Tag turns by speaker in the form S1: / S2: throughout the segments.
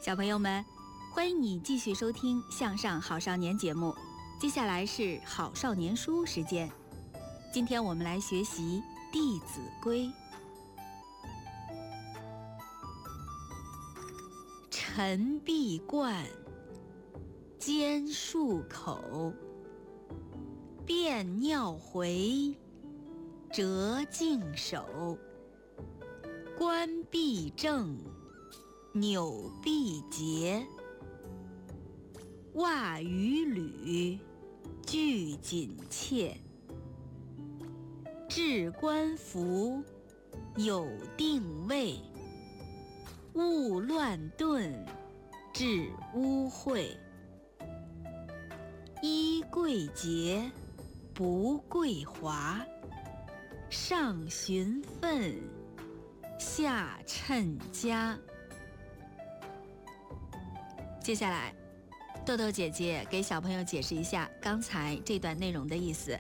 S1: 小朋友们，欢迎你继续收听《向上好少年》节目。接下来是好少年书时间，今天我们来学习《弟子规》。晨必冠，兼漱口，便尿回，折颈手，冠必正，纽必结，袜与履俱紧切，置冠服，有定位，勿乱顿，致污秽。衣贵洁，不贵华，上循分，下称家。接下来，豆豆姐姐给小朋友解释一下刚才这段内容的意思。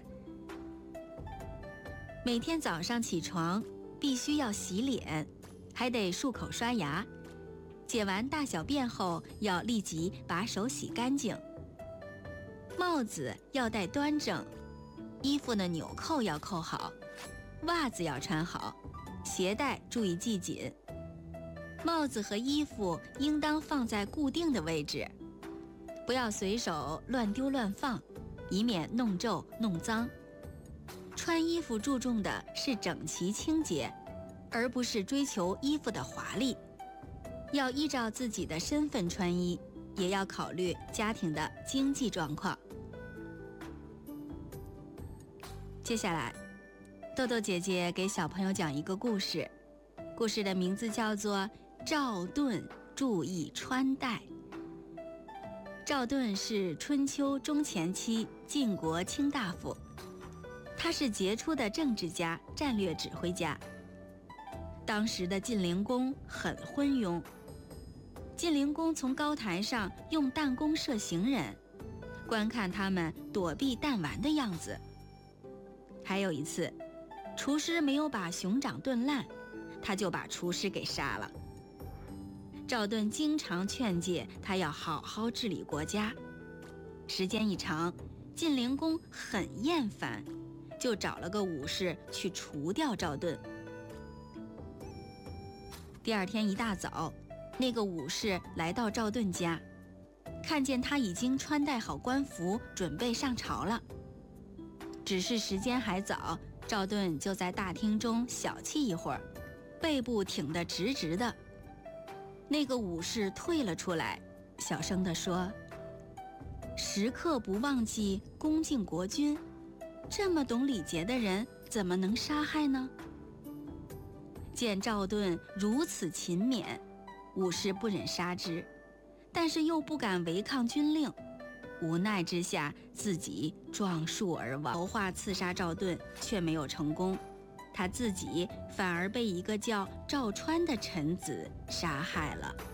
S1: 每天早上起床必须要洗脸，还得漱口刷牙，解完大小便后要立即把手洗干净。帽子要戴端正，衣服的纽扣要扣好，袜子要穿好，鞋带注意系紧。帽子和衣服应当放在固定的位置，不要随手乱丢乱放，以免弄皱弄脏。穿衣服注重的是整齐清洁，而不是追求衣服的华丽。要依照自己的身份穿衣，也要考虑家庭的经济状况。接下来，豆豆姐姐给小朋友讲一个故事，故事的名字叫做赵盾注意穿戴。赵盾是春秋中前期晋国卿大夫，他是杰出的政治家、战略指挥家。当时的晋灵公很昏庸，晋灵公从高台上用弹弓射行人，观看他们躲避弹丸的样子。还有一次，厨师没有把熊掌炖烂，他就把厨师给杀了。赵盾经常劝诫他要好好治理国家，时间一长，晋灵公很厌烦，就找了个武士去除掉赵盾。第二天一大早，那个武士来到赵盾家，看见他已经穿戴好官服，准备上朝了。只是时间还早，赵盾就在大厅中小憩一会儿，背部挺得直直的。那个武士退了出来，小声地说：“时刻不忘记恭敬国君，这么懂礼节的人怎么能杀害呢？”见赵盾如此勤勉，武士不忍杀之，但是又不敢违抗军令，无奈之下自己撞树而亡。谋划刺杀赵盾却没有成功，他自己反而被一个叫赵川的臣子杀害了。